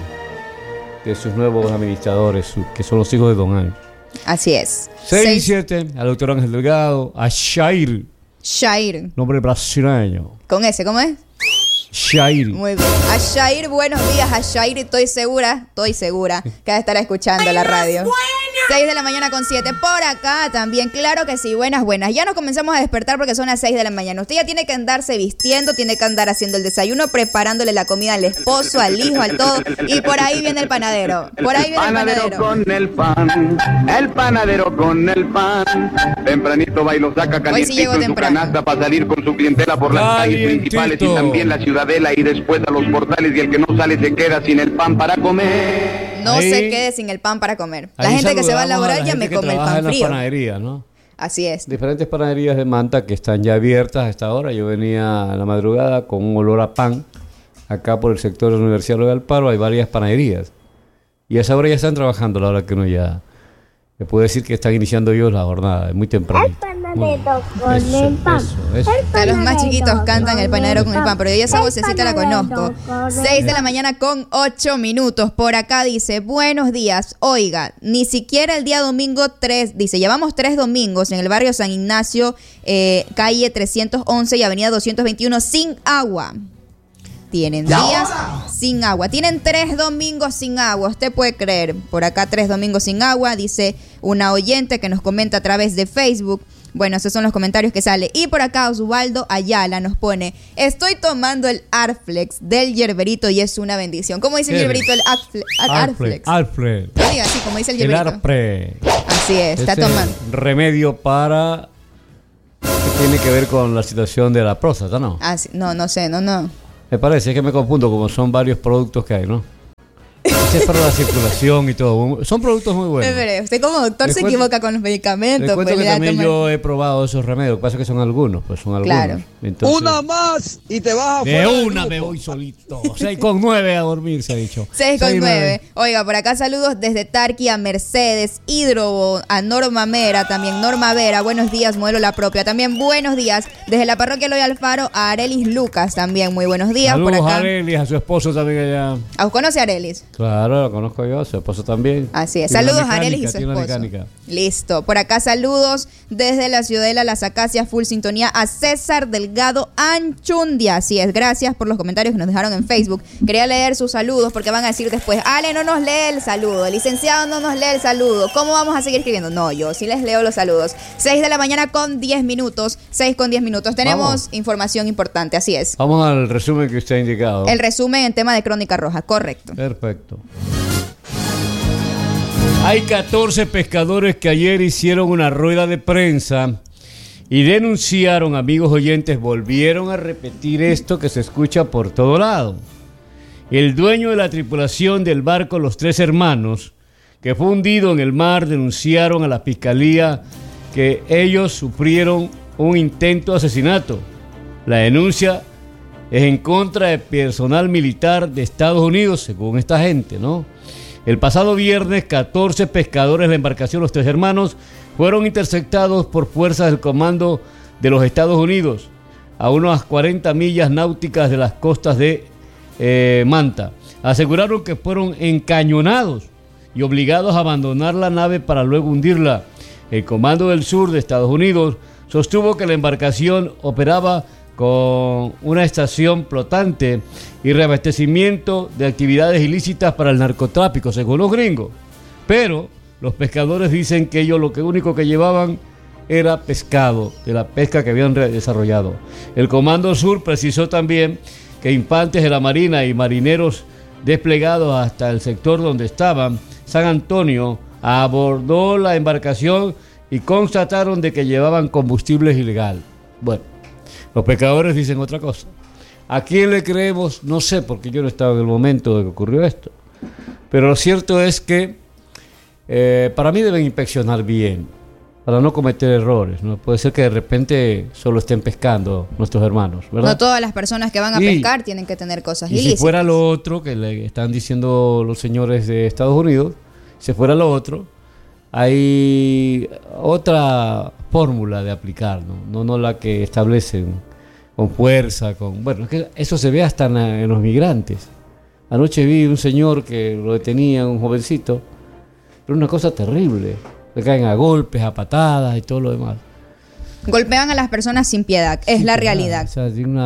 de sus nuevos administradores, que son los hijos de don Ángel. Así es. 6 y 7, al doctor Ángel Delgado, a Shair. Shair. Nombre brasileño. ¿Con ese? ¿Cómo es? Shair. Muy bien. A Shair, buenos días. A Shair, estoy segura que va a estar escuchando la radio. 6 de la mañana con 7. Por acá también, claro que sí, buenas. Ya nos comenzamos a despertar porque son las 6 de la mañana. Usted ya tiene que andarse vistiendo, tiene que andar haciendo el desayuno, preparándole la comida al esposo, al hijo, al todo. Y por ahí viene el panadero. Por ahí viene el panadero. Con el pan, el panadero con el pan. Tempranito va y lo saca calientito en su canasta para salir con su clientela por las calles principales y también la ciudadela y después a los portales, y el que no sale se queda sin el pan para comer. No ahí, se quede sin el pan para comer. La gente que se va a laborar ya me come el pan frío. En la panadería, ¿no? Así es. Diferentes panaderías de Manta que están ya abiertas a esta hora. Yo venía a la madrugada con un olor a pan. Acá por el sector de la Universidad de Alparo hay varias panaderías. Y a esa hora ya están trabajando, a la hora que uno ya... Le puedo decir que están iniciando ellos la jornada, es muy temprano. El panadero con el pan. A los más chiquitos cantan el panadero con el pan, pero yo esa vocecita la conozco. 6 de la mañana con 8 minutos. Por acá dice, buenos días. Oiga, ni siquiera el día domingo 3, dice, llevamos 3 domingos en el barrio San Ignacio, calle 311 y avenida 221 sin agua. Tienen días sin agua. Tienen 3 domingos sin agua. Usted puede creer. Por acá 3 domingos sin agua. Dice una oyente que nos comenta a través de Facebook. Bueno, esos son los comentarios que sale. Y por acá Osvaldo Ayala nos pone: estoy tomando el Arflex del Yerberito y es una bendición. ¿Cómo dice el Yerberito? El Arflex. Arflex. No diga así, como dice el Yerberito. El Arflex. Así es, está tomando. Remedio para... ¿Qué tiene que ver con la situación de la próstata, no? Ah, sí. No sé. Me parece, es que me confundo, como son varios productos que hay, ¿no? Ese es para la circulación y todo. Son productos muy buenos. Pero usted como doctor se equivoca con los medicamentos. Le cuento que también yo he probado esos remedios. Lo que pasa es que son algunos. Claro. Entonces, una más y te vas a de una me voy solito. 6:09 a dormir, se ha dicho. 6:09. Oiga, por acá saludos desde Tarqui a Mercedes, Hidrobo, a Norma Mera, también Norma Vera. Buenos días, modelo La Propia. También buenos días desde la parroquia Eloy Alfaro a Arelis Lucas. También muy buenos días. Saludos por acá. a Arelis, a su esposo también allá. ¿A usted conoce a Arelis? Claro, lo conozco yo, su esposo también. Así es. Saludos a Arelis y su esposo. Listo. Por acá saludos desde la Ciudadela Las Acacias, full sintonía a César Delgado Anchundia. Así es. Gracias por los comentarios que nos dejaron en Facebook. Quería leer sus saludos porque van a decir después, Ale no nos lee el saludo, el licenciado no nos lee el saludo. ¿Cómo vamos a seguir escribiendo? No, yo sí les leo los saludos. 6 de la mañana con 10 minutos. 6:10. Tenemos información importante, así es. Vamos al resumen que usted ha indicado. El resumen en tema de Crónica Roja, correcto. Perfecto. Hay 14 pescadores que ayer hicieron una rueda de prensa y denunciaron, amigos oyentes, volvieron a repetir esto que se escucha por todo lado. El dueño de la tripulación del barco Los Tres Hermanos, que fue hundido en el mar, denunciaron a la fiscalía que ellos sufrieron un intento de asesinato. La denuncia es en contra de personal militar de Estados Unidos, según esta gente, ¿no? El pasado viernes, 14 pescadores de la embarcación Los Tres Hermanos fueron interceptados por fuerzas del Comando de los Estados Unidos a unas 40 millas náuticas de las costas de Manta. Aseguraron que fueron encañonados y obligados a abandonar la nave para luego hundirla. El Comando del Sur de Estados Unidos sostuvo que la embarcación operaba con una estación flotante y reabastecimiento de actividades ilícitas para el narcotráfico, según los gringos. Pero los pescadores dicen que ellos lo único que llevaban era pescado, de la pesca que habían desarrollado. El Comando Sur precisó también que infantes de la Marina y marineros desplegados hasta el sector donde estaban, San Antonio, abordó la embarcación y constataron de que llevaban combustible ilegal. Bueno, los pescadores dicen otra cosa. ¿A quién le creemos? No sé, porque yo no estaba en el momento de que ocurrió esto. Pero lo cierto es que para mí deben inspeccionar bien, para no cometer errores. No puede ser que de repente solo estén pescando nuestros hermanos, ¿verdad? No todas las personas que van a pescar tienen que tener cosas ilícitas. Y si fuera lo otro que le están diciendo los señores de Estados Unidos, si fuera lo otro, hay otra fórmula de aplicar, no la que establecen con fuerza, bueno, es que eso se ve hasta en los migrantes. Anoche vi un señor que lo detenía, un jovencito, pero una cosa terrible, le caen a golpes, a patadas y todo lo demás. Golpean a las personas sin piedad, es la realidad. O sea,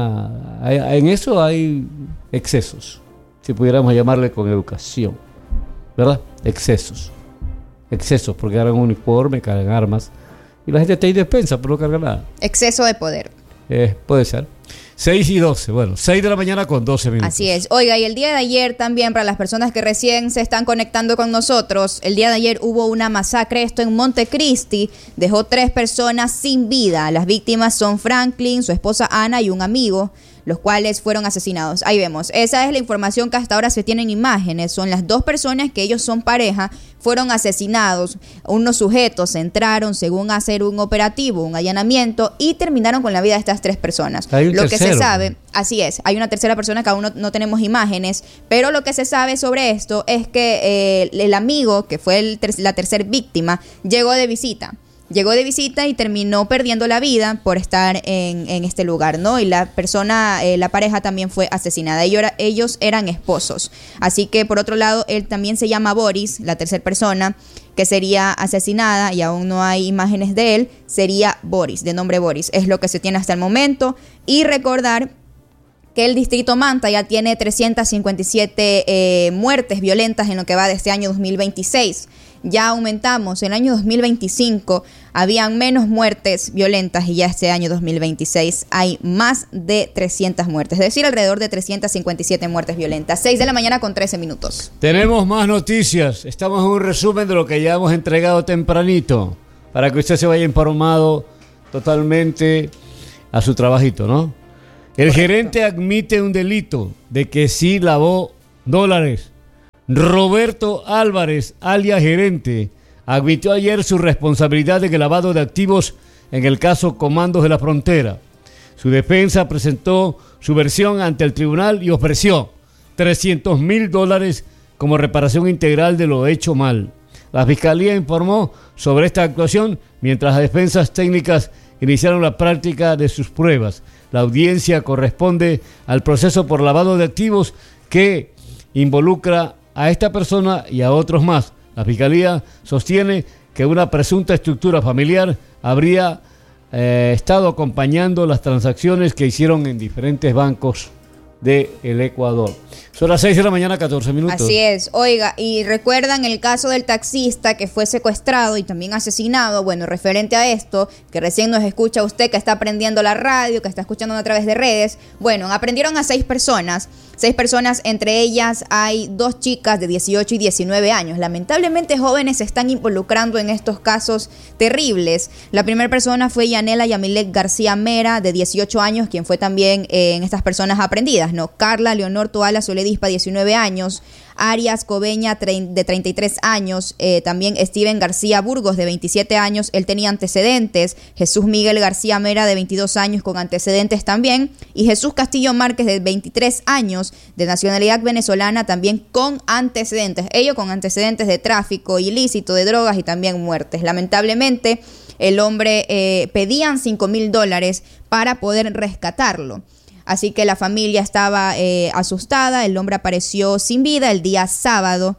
en eso hay excesos, si pudiéramos llamarle con educación, ¿verdad? Excesos, porque cargan un uniforme, cargan armas, y la gente está indefensa, pero no carga nada. Exceso de poder. Puede ser. 6:12, bueno, 6 de la mañana con 12 minutos. Así es. Oiga, y el día de ayer también, para las personas que recién se están conectando con nosotros, el día de ayer hubo una masacre, esto en Montecristi, dejó 3 personas sin vida. Las víctimas son Franklin, su esposa Ana y un amigo, los cuales fueron asesinados. Ahí vemos, esa es la información que hasta ahora se tienen imágenes. Son las 2 personas que ellos son pareja, fueron asesinados. Unos sujetos entraron según hacer un operativo, un allanamiento, y terminaron con la vida de estas 3 personas. Lo que se sabe, así es, hay una tercera persona que aún no tenemos imágenes, pero lo que se sabe sobre esto es que el amigo, que fue la tercera víctima, llegó de visita y terminó perdiendo la vida por estar en este lugar, ¿no? Y la pareja también fue asesinada. Ellos eran esposos. Así que, por otro lado, él también se llama Boris, la tercera persona que sería asesinada, y aún no hay imágenes de él, sería Boris, de nombre Boris. Es lo que se tiene hasta el momento. Y recordar que el distrito Manta ya tiene 357 muertes violentas en lo que va de este año 2026. Ya aumentamos, en el año 2025 habían menos muertes violentas y ya este año 2026 hay más de 300 muertes, es decir, alrededor de 357 muertes violentas. 6 de la mañana con 13 minutos. Tenemos más noticias, estamos en un resumen de lo que ya hemos entregado tempranito, para que usted se vaya informado totalmente a su trabajito, ¿no? El gerente admite un delito de que sí lavó dólares Roberto Álvarez, alias Gerente, admitió ayer su responsabilidad en el lavado de activos en el caso Comandos de la Frontera. Su defensa presentó su versión ante el tribunal y ofreció $300,000 como reparación integral de lo hecho mal. La Fiscalía informó sobre esta actuación mientras las defensas técnicas iniciaron la práctica de sus pruebas. La audiencia corresponde al proceso por lavado de activos que involucra a esta persona y a otros más. La Fiscalía sostiene que una presunta estructura familiar habría estado acompañando las transacciones que hicieron en diferentes bancos del Ecuador. Son las 6 de la mañana, 14 minutos. Así es. Oiga, y recuerdan el caso del taxista que fue secuestrado y también asesinado. Bueno, referente a esto, que recién nos escucha usted, que está aprendiendo la radio, que está escuchando a través de redes. Bueno, aprendieron a 6 personas. 6 personas, entre ellas hay 2 chicas de 18 y 19 años. Lamentablemente jóvenes se están involucrando en estos casos terribles. La primera persona fue Yanela Yamilet García Mera, de 18 años, quien fue también en estas personas aprendidas, ¿no? Carla Leonor Toala Soledispa, 19 años. Arias Cobeña, de 33 años, también Steven García Burgos, de 27 años, él tenía antecedentes, Jesús Miguel García Mera, de 22 años, con antecedentes también, y Jesús Castillo Márquez, de 23 años, de nacionalidad venezolana, también con antecedentes, ellos con antecedentes de tráfico ilícito de drogas y también muertes. Lamentablemente, el hombre pedían $5,000 para poder rescatarlo. Así que la familia estaba asustada. El hombre apareció sin vida el día sábado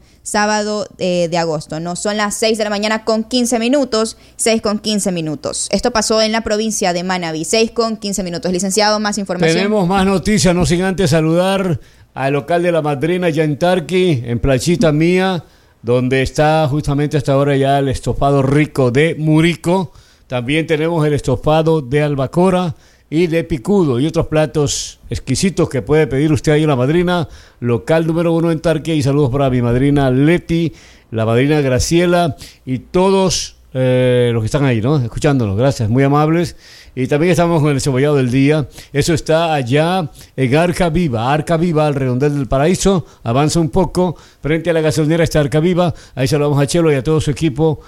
de agosto. No, son las 6 de la mañana con 15 minutos. 6 con 15 minutos. Esto pasó en la provincia de Manabí. 6 con 15 minutos. Licenciado, más información. Tenemos más noticias, no sin antes saludar al local de La Madrina, ya en Tarqui, en Playita Mía, donde está justamente hasta ahora ya el estofado rico de Murico. También tenemos el estofado de albacora y de picudo y otros platos exquisitos que puede pedir usted ahí en La Madrina, local número 1 en Tarqui. Y saludos para mi madrina Leti, la madrina Graciela y todos los que están ahí, ¿no? Escuchándonos, gracias, muy amables. Y también estamos con el cebollado del día. Eso está allá en Arca Viva, al redondel del Paraíso. Avanza un poco, frente a la gasolinera está Arca Viva. Ahí saludamos a Chelo y a todo su equipo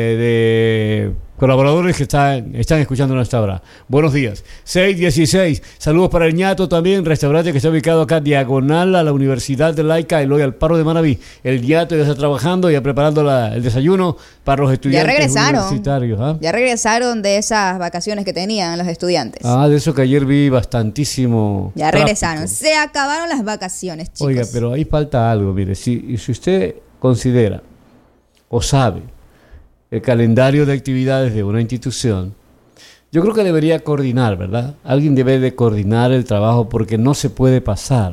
de colaboradores que están escuchándonos hasta ahora. Buenos días. 6:16. Saludos para el Ñato también, restaurante que está ubicado acá diagonal a la Universidad de Laica, Eloy Alparo de Manabí. El Ñato ya está trabajando, ya preparando el desayuno para los estudiantes universitarios. ¿Ah? Ya regresaron de esas vacaciones que tenían los estudiantes. De eso que ayer vi bastantísimo. Ya regresaron. Se acabaron las vacaciones, chicos. Oiga, pero ahí falta algo, mire. Si usted considera o sabe el calendario de actividades de una institución, yo creo que debería coordinar, ¿verdad? Alguien debe de coordinar el trabajo, porque no se puede pasar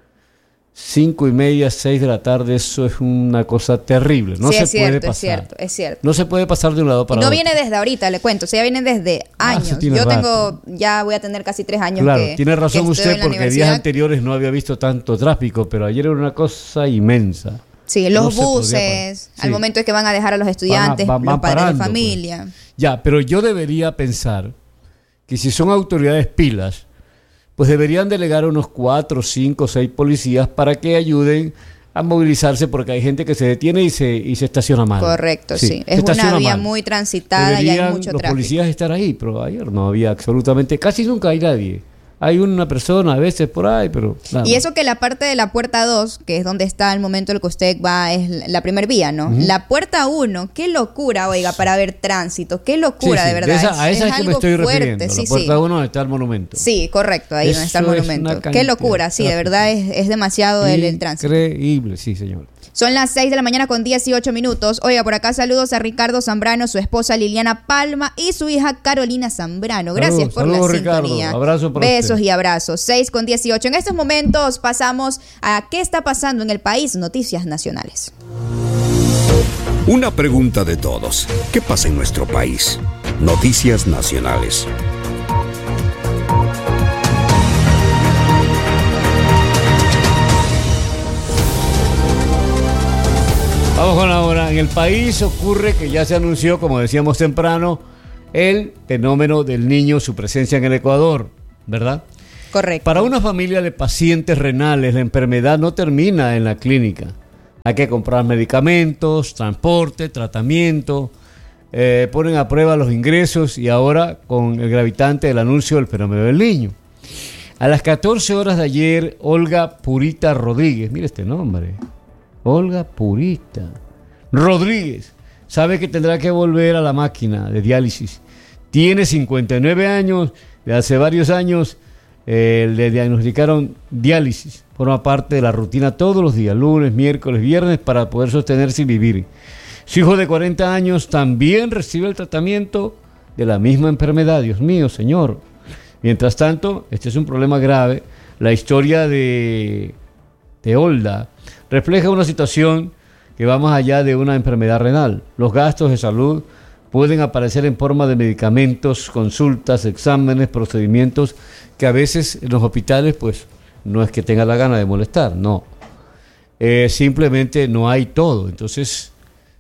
5:30, 6 de la tarde. Eso es una cosa terrible. No se puede pasar. Es cierto. No se puede pasar de un lado para otro. No viene desde ahorita, le cuento. O sea, ya viene desde años. Ya voy a tener casi 3 años. Claro, tiene razón usted, porque días anteriores no había visto tanto tráfico, pero ayer era una cosa inmensa. Sí, los buses, al momento es que van a dejar a los estudiantes, van los padres parando, de familia. Pues. Ya, pero yo debería pensar que si son autoridades pilas, pues deberían delegar unos 4, 5, 6 policías para que ayuden a movilizarse, porque hay gente que se detiene y se estaciona mal. Correcto, sí. Es una vía muy transitada y hay mucho tráfico. Los policías estar ahí, pero ayer no había absolutamente, casi nunca hay nadie. Hay una persona a veces por ahí, pero nada. Y eso que la parte de la puerta 2, que es donde está el momento en el que usted va, es la primer vía, ¿no? Uh-huh. La puerta 1, qué locura, oiga, para ver tránsito. Qué locura, de verdad. A esa es que me estoy refiriendo. La puerta 1 donde está el monumento. Sí, correcto, ahí donde está el monumento. Qué locura, sí, de verdad es demasiado el tránsito. Increíble, sí, señor. Son las 6 de la mañana con 18 minutos. Oiga, por acá saludos a Ricardo Zambrano, su esposa Liliana Palma y su hija Carolina Zambrano. Gracias por la sintonía. Ricardo. Abrazo para Besos usted. Y abrazos. 6 con 18. En estos momentos pasamos a qué está pasando en el país. Noticias nacionales. Una pregunta de todos. ¿Qué pasa en nuestro país? Noticias nacionales. Vamos con la hora. En el país ocurre que ya se anunció, como decíamos temprano, el fenómeno del niño, su presencia en el Ecuador, ¿verdad? Correcto. Para una familia de pacientes renales, la enfermedad no termina en la clínica. Hay que comprar medicamentos, transporte, tratamiento, ponen a prueba los ingresos y ahora con el gravitante del anuncio del fenómeno del Niño. A las 14 horas de ayer, Olga Purita Rodríguez, mire este nombre, Olga Purita Rodríguez, sabe que tendrá que volver a la máquina de diálisis. Tiene 59 años, de hace varios años le diagnosticaron diálisis. Forma parte de la rutina todos los días, lunes, miércoles, viernes, para poder sostenerse y vivir. Su hijo de 40 años también recibe el tratamiento de la misma enfermedad. Dios mío, señor. Mientras tanto, este es un problema grave. La historia de Olga refleja una situación que va más allá de una enfermedad renal. Los gastos de salud pueden aparecer en forma de medicamentos, consultas, exámenes, procedimientos que a veces en los hospitales pues no es que tenga la gana de molestar, no. Simplemente no hay todo. Entonces,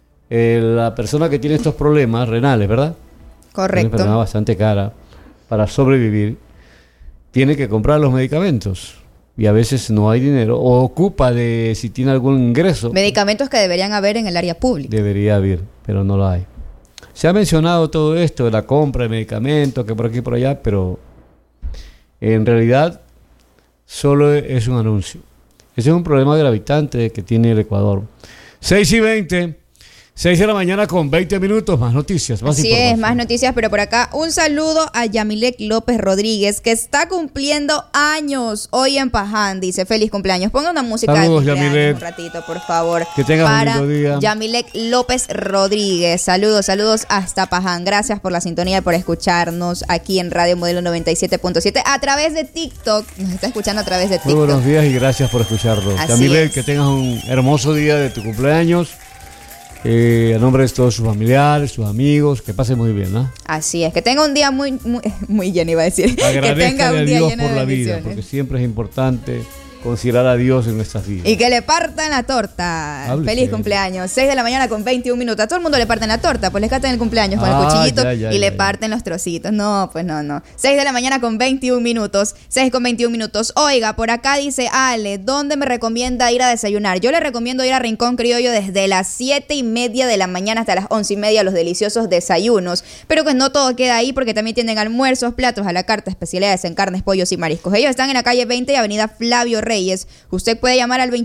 la persona que tiene estos problemas renales, ¿verdad? Correcto. Una enfermedad bastante cara para sobrevivir, tiene que comprar los medicamentos y a veces no hay dinero o ocupa de si tiene algún ingreso. Medicamentos que deberían haber en el área pública. Debería haber, pero no lo hay. Se ha mencionado todo esto de la compra de medicamentos, que por aquí y por allá, pero en realidad solo es un anuncio. Ese es un problema gravitante que tiene el Ecuador. 6:20. 6 de la mañana con 20 minutos, más noticias, más información. Así es, más noticias, pero por acá un saludo a Yamilek López Rodríguez, que está cumpliendo años hoy en Paján, dice, feliz cumpleaños. Ponga una música saludos, de cumpleaños Yamilek, un ratito, por favor. Que tengas un lindo día. Yamilek López Rodríguez, saludos hasta Paján. Gracias por la sintonía y por escucharnos aquí en Radio Modelo 97.7 a través de TikTok. Nos está escuchando a través de TikTok. Muy buenos días y gracias por escucharnos. Yamilek, que tengas un hermoso día de tu cumpleaños. A nombre de todos sus familiares, sus amigos, que pase muy bien, ¿no? Así es, que tenga un día muy lleno, iba a decir. Que tenga un día Dios lleno por de la bendiciones. vida, porque siempre es importante considerar a Dios en nuestras vidas. Y que le partan la torta. Feliz cumpleaños. 6 de la mañana con 21 minutos. A todo el mundo le parten la torta, pues les cantan el cumpleaños con el cuchillito le parten los trocitos. No, pues no. 6 de la mañana con 21 minutos. 6 con 21 minutos. Oiga, por acá dice Ale, ¿dónde me recomienda ir a desayunar? Yo le recomiendo ir a Rincón Criollo desde las 7:30 de la mañana hasta las 11:30, los deliciosos desayunos. Pero pues no todo queda ahí, porque también tienen almuerzos, platos a la carta, especialidades en carnes, pollos y mariscos. Ellos están en la calle 20 y avenida Flavio Reyes. Usted puede llamar al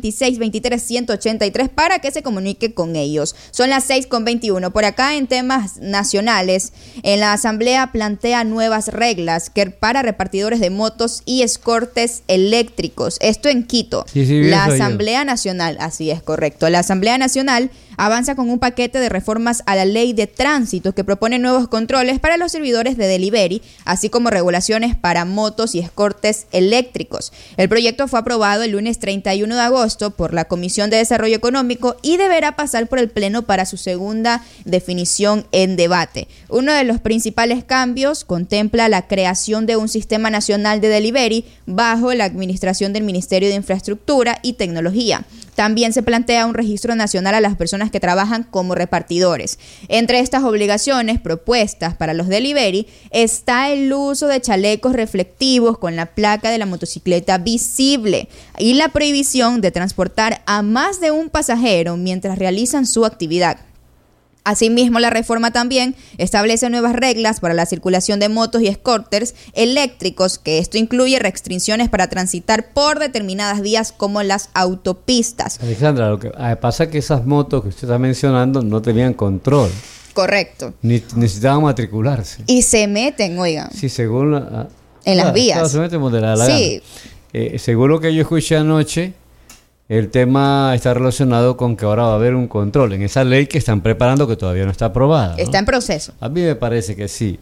2623-183 para que se comunique con ellos. Son las 6:21. Por acá, en temas nacionales, en la Asamblea plantea nuevas reglas para repartidores de motos y escortes eléctricos. Esto en Quito. Sí, la Asamblea Nacional, así es, correcto. La Asamblea Nacional avanza con un paquete de reformas a la ley de tránsito que propone nuevos controles para los servidores de delivery, así como regulaciones para motos y escortes eléctricos. El proyecto fue aprobado el lunes 31 de agosto por la Comisión de Desarrollo Económico y deberá pasar por el Pleno para su segunda definición en debate. Uno de los principales cambios contempla la creación de un sistema nacional de delivery bajo la administración del Ministerio de Infraestructura y Tecnología. También se plantea un registro nacional a las personas que trabajan como repartidores. Entre estas obligaciones propuestas para los delivery está el uso de chalecos reflectivos con la placa de la motocicleta visible y la prohibición de transportar a más de un pasajero mientras realizan su actividad. Asimismo, la reforma también establece nuevas reglas para la circulación de motos y escorters eléctricos, que esto incluye restricciones para transitar por determinadas vías como las autopistas. Alexandra, lo que pasa es que esas motos que usted está mencionando no tenían control. Correcto. Necesitaban matricularse. Y se meten, oigan. Sí, según en las vías. Se meten de la sí. Según lo que yo escuché anoche, el tema está relacionado con que ahora va a haber un control en esa ley que están preparando, que todavía no está aprobada, ¿no? Está en proceso. A mí me parece que sí.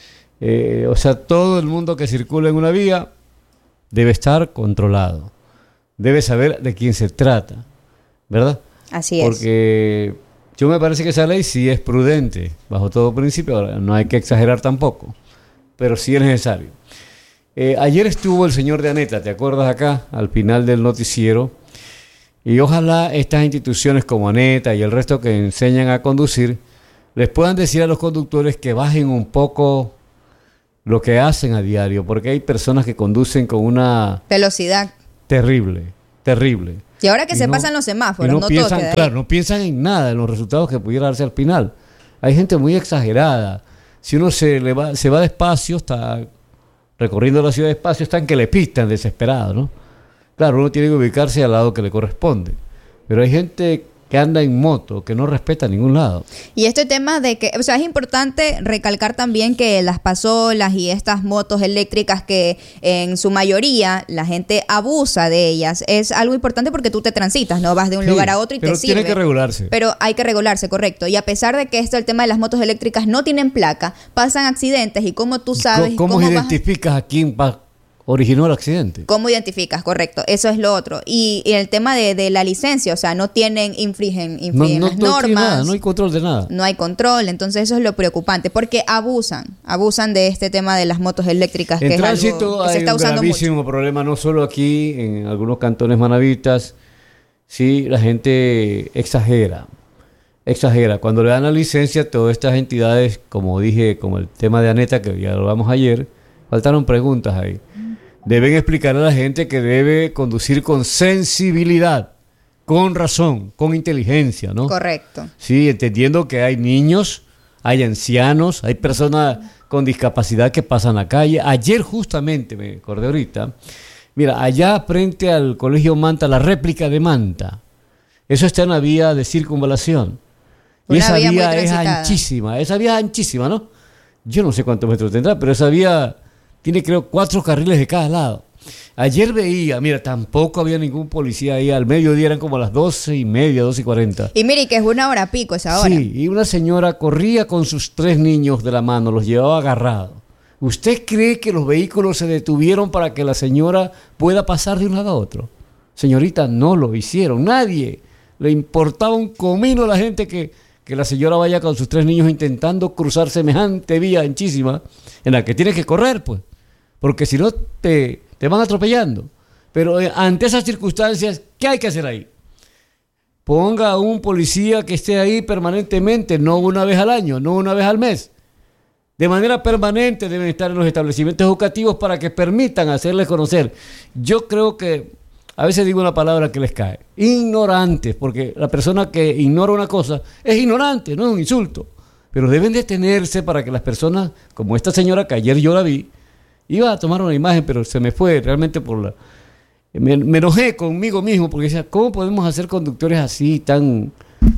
O sea, todo el mundo que circula en una vía debe estar controlado. Debe saber de quién se trata, ¿verdad? Así es. Porque yo me parece que esa ley sí es prudente, bajo todo principio. Ahora, no hay que exagerar tampoco, pero sí es necesario. Ayer estuvo el señor de Aneta, ¿te acuerdas acá? Al final del noticiero. Y ojalá estas instituciones como ANETA y el resto que enseñan a conducir les puedan decir a los conductores que bajen un poco lo que hacen a diario, porque hay personas que conducen con una velocidad terrible. Y ahora que se pasan los semáforos, no piensan, todo queda ahí. claro, no piensan en nada, en los resultados que pudiera darse al final. Hay gente muy exagerada. Si uno se va despacio, está recorriendo la ciudad despacio, están que le pistan desesperado, ¿no? Claro, uno tiene que ubicarse al lado que le corresponde. Pero hay gente que anda en moto, que no respeta ningún lado. Y este tema de que, o sea, es importante recalcar también que las pasolas y estas motos eléctricas que en su mayoría la gente abusa de ellas, es algo importante porque tú te transitas, ¿no? Vas de un lugar a otro y te sirve. Pero tiene que regularse. Pero hay que regularse, correcto. Y a pesar de que el tema de las motos eléctricas no tienen placa, pasan accidentes y como tú sabes... ¿Cómo identificas a quién originó el accidente? ¿Cómo identificas? Correcto, eso es lo otro. Y el tema de la licencia, o sea, no infringen las normas. Nada, no hay control de nada. No hay control, entonces eso es lo preocupante, porque abusan de este tema de las motos eléctricas, en que tránsito es algo que se está hay un usando gravísimo mucho. problema, no solo aquí, en algunos cantones manavitas, sí, la gente exagera. Cuando le dan la licencia, todas estas entidades, como dije, como el tema de Aneta, que ya lo hablamos ayer, faltaron preguntas ahí. Deben explicar a la gente que debe conducir con sensibilidad, con razón, con inteligencia, ¿no? Correcto. Sí, entendiendo que hay niños, hay ancianos, hay personas con discapacidad que pasan la calle. Ayer justamente, me acordé ahorita, mira, allá frente al Colegio Manta, la réplica de Manta, eso está en la vía de circunvalación. Y esa vía es anchísima, ¿no? Yo no sé cuántos metros tendrá, pero esa vía... tiene, creo, 4 carriles de cada lado. Ayer veía, mira, tampoco había ningún policía ahí. Al mediodía eran como las 12:30, 12:40. Y mire, que es 1 hora pico esa hora. Sí, y una señora corría con sus 3 niños de la mano, los llevaba agarrados. ¿Usted cree que los vehículos se detuvieron para que la señora pueda pasar de un lado a otro? Señorita, no lo hicieron. Nadie le importaba un comino a la gente que la señora vaya con sus 3 niños intentando cruzar semejante vía anchísima en la que tiene que correr, pues. Porque si no, te van atropellando. Pero ante esas circunstancias, ¿qué hay que hacer ahí? Ponga a un policía que esté ahí permanentemente, no una vez al año, no una vez al mes. De manera permanente deben estar en los establecimientos educativos para que permitan hacerles conocer. Yo creo que, a veces digo una palabra que les cae, ignorantes, porque la persona que ignora una cosa es ignorante, no es un insulto. Pero deben detenerse para que las personas, como esta señora que ayer yo la vi, iba a tomar una imagen, pero se me fue realmente me enojé conmigo mismo, porque decía, ¿cómo podemos hacer conductores así, tan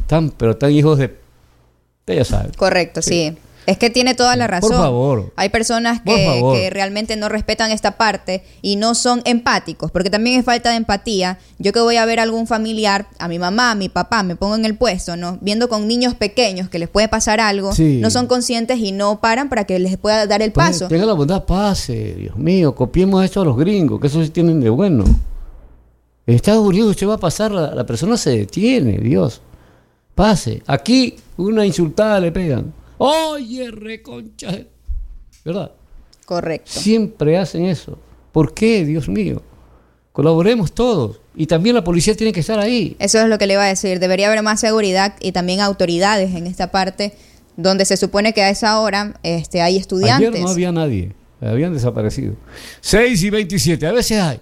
hijos de... Usted ya sabe. Correcto, sí. Es que tiene toda la razón. Por favor. Hay personas que realmente no respetan esta parte y no son empáticos, porque también es falta de empatía. Yo que voy a ver a algún familiar, a mi mamá, a mi papá, me pongo en el puesto, ¿no? Viendo con niños pequeños que les puede pasar algo, sí. No son conscientes y no paran para que les pueda dar el paso. Tenga la bondad, pase, Dios mío, copiemos esto a los gringos, que eso sí tienen de bueno. En Estados Unidos usted va a pasar, la persona se detiene, Dios. Pase. Aquí una insultada le pegan. Oye, reconcha. ¿Verdad? Correcto. Siempre hacen eso. ¿Por qué, Dios mío? Colaboremos todos. Y también la policía tiene que estar ahí. Eso es lo que le iba a decir. Debería haber más seguridad y también autoridades en esta parte donde se supone que a esa hora hay estudiantes. Ayer no había nadie. Habían desaparecido. 6:27. A veces hay.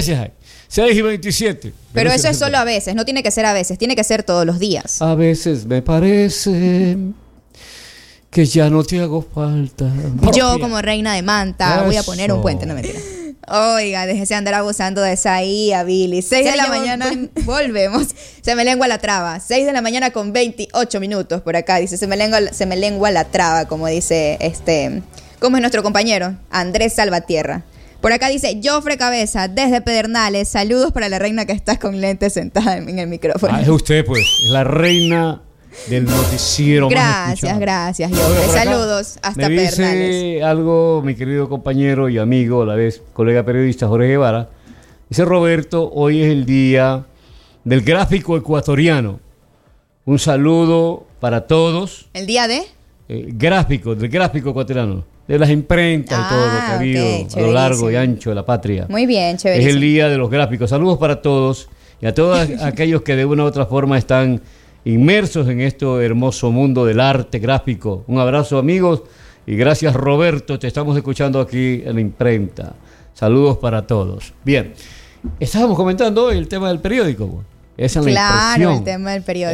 6:27. Pero eso es solo a veces. No tiene que ser a veces. Tiene que ser todos los días. A veces me parece... que ya no te hago falta. Yo como reina de Manta voy a poner un puente, no mentira. Oiga, déjese andar abusando de esa IA, Billy. 6 de la mañana, volvemos. Se me lengua la traba. 6 de la mañana con 28 minutos por acá. Dice, se me lengua la traba, como dice ¿cómo es nuestro compañero? Andrés Salvatierra. Por acá dice, Jofre Cabeza, desde Pedernales. Saludos para la reina que está con lentes sentada en el micrófono. Es usted, pues, la reina del noticiero. Gracias, Jofre. Saludos hasta Pedernales. Dice algo mi querido compañero y amigo, a la vez colega periodista Jorge Guevara. Dice Roberto, hoy es el día del gráfico ecuatoriano. Un saludo para todos. ¿El día de? Del gráfico ecuatoriano. De las imprentas y todo lo que ha habido a lo largo y ancho de la patria. Muy bien, chévere. Es el día de los gráficos. Saludos para todos y a todos aquellos que de una u otra forma están inmersos en este hermoso mundo del arte gráfico. Un abrazo, amigos, y gracias, Roberto. Te estamos escuchando aquí en la imprenta. Saludos para todos. Bien, estábamos comentando hoy el tema del periódico. Esa es la Claro, impresión. el tema del periódico.